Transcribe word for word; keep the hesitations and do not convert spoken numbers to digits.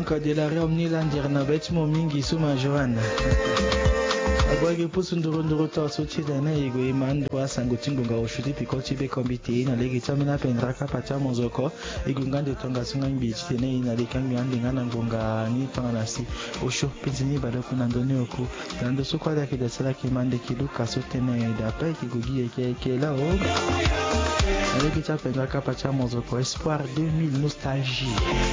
donc de la Réunion Nabet Momingi Suma Joanna. Abwage pusu nduru nduru to sochi dana yigo iman do sangutingo nga oshudi pikoti be kombite na legi tamina pendraka pacha mozoko igungande tonga sunga mbichi tene ina lekangi ande ngana ngonga ni tonga nasi osho pizini badoko na ndoni oku nando sokwa da kida sala kimande kiluka sotene da pa kigugi ke ke la o legi cha pendraka pacha mozoko espoir deux mille nostalgie